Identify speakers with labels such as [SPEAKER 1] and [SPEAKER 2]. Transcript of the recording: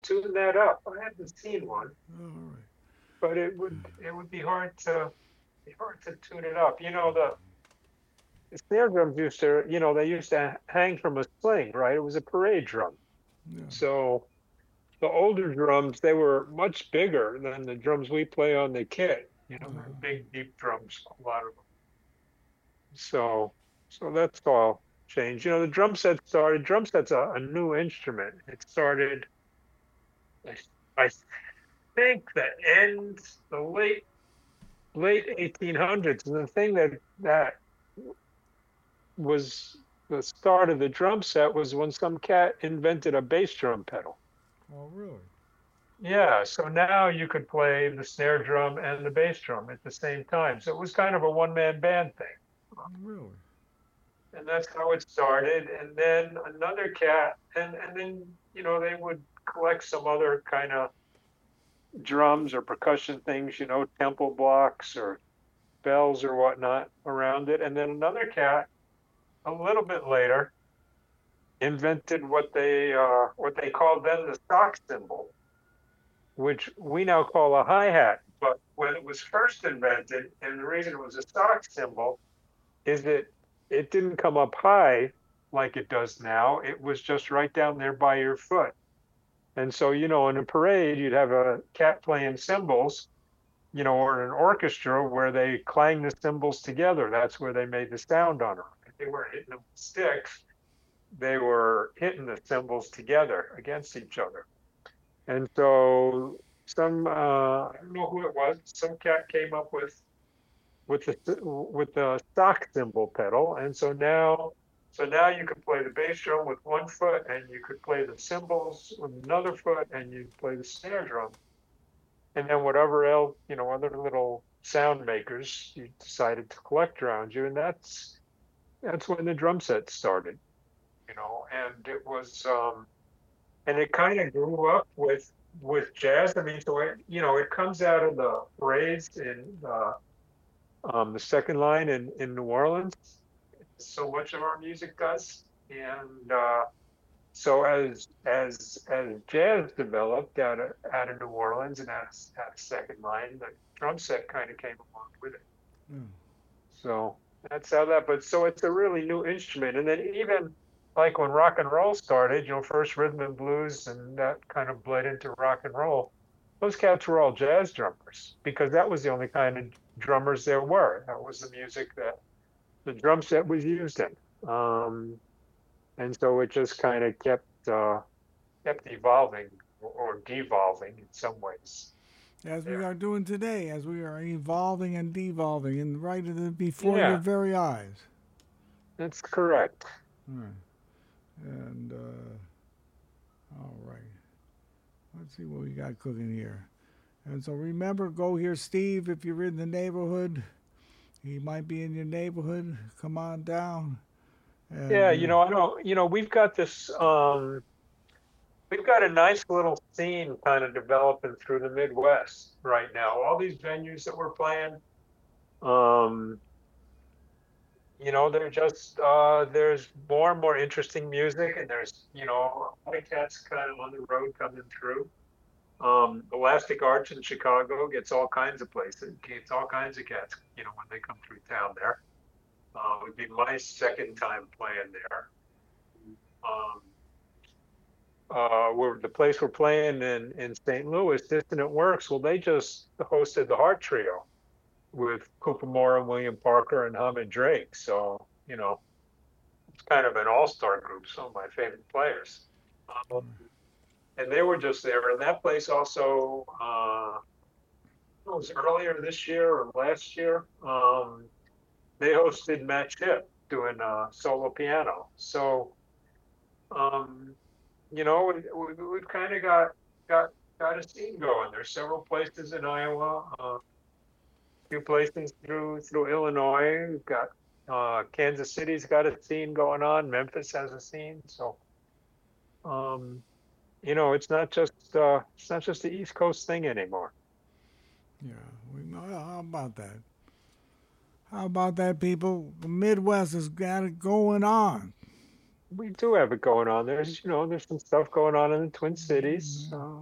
[SPEAKER 1] tune that up. I haven't seen one,
[SPEAKER 2] Oh, all right.
[SPEAKER 1] but it would be hard to tune it up. The snare drums they used to hang from a sling, right? It was a parade drum.
[SPEAKER 2] Yeah.
[SPEAKER 1] So the older drums, they were much bigger than the drums we play on the kit. They're
[SPEAKER 2] Uh-huh.
[SPEAKER 1] big, deep drums, a lot of them. So, so that's all changed. Drum set's a new instrument. It started, I, I think the late 1800s. And the thing that was the start of the drum set was when some cat invented a bass drum pedal.
[SPEAKER 2] Oh, really?
[SPEAKER 1] Yeah, so now you could play the snare drum and the bass drum at the same time. So it was kind of a one-man band thing.
[SPEAKER 2] Really?
[SPEAKER 1] And that's how it started. And then another cat, and then, they would collect some other kind of drums or percussion things, temple blocks or bells or whatnot around it. And then another cat, a little bit later, invented what they called then the stock cymbal, which we now call a hi-hat. But when it was first invented, and the reason it was a stock cymbal is that it didn't come up high like it does now. It was just right down there by your foot. And so, in a parade, you'd have a cat playing cymbals, or an orchestra where they clang the cymbals together. That's where they made the sound on it. They weren't hitting them with sticks. They were hitting the cymbals together against each other. And so I don't know who it was, some cat came up with the stock cymbal pedal, and so now you could play the bass drum with one foot, and you could play the cymbals with another foot, and you play the snare drum, and then whatever else, other little sound makers you decided to collect around you, and that's when the drum set started, and it kind of grew up with jazz. I mean, so it comes out of the parades in the second line in New Orleans. So much of our music does, and so as jazz developed out of New Orleans and out of second line, the drum set kind of came along with it.
[SPEAKER 2] Yeah.
[SPEAKER 1] So that's how that. But so it's a really new instrument, and then even like when rock and roll started, first rhythm and blues, and that kind of bled into rock and roll. Those cats were all jazz drummers because that was the only kind of drummers there were. That was the music that the drum set was used in. And so it just kind of kept evolving or devolving in some ways
[SPEAKER 2] As we
[SPEAKER 1] there.
[SPEAKER 2] are doing today, as we are evolving and devolving, and before your
[SPEAKER 1] Yeah,
[SPEAKER 2] very eyes.
[SPEAKER 1] that's correct.
[SPEAKER 2] All right. And all right. Let's see what we got cooking here. And so remember, go here, Steve, if you're in the neighborhood. He might be in your neighborhood. Come on down.
[SPEAKER 1] Yeah,
[SPEAKER 2] And
[SPEAKER 1] I don't, we've got a nice little scene kind of developing through the Midwest right now. All these venues that we're playing, um, they're just there's more and more interesting music, and there's a lot of cats kind of on the road coming through. Elastic Arch in Chicago gets all kinds of places, gets all kinds of cats, when they come through town there. It would be my second time playing there. Um, where the place we're playing in St. Louis, Dissonant Works, well, they just hosted the Heart Trio with Cooper Moore and William Parker and Hum and Drake. So, it's kind of an all-star group, some of my favorite players. Um, and they were just there. And that place also, it was earlier this year or last year. They hosted Matt Shipp doing solo piano. So, um, we've kind of got got a scene going. There's several places in Iowa, a few places through Illinois. We've got Kansas City's got a scene going on. Memphis has a scene. So, um, it's not just the East Coast thing anymore.
[SPEAKER 2] yeah, how about that? How about that, people? The Midwest has got it going on.
[SPEAKER 1] we do have it going on. There's some stuff going on in the Twin Cities.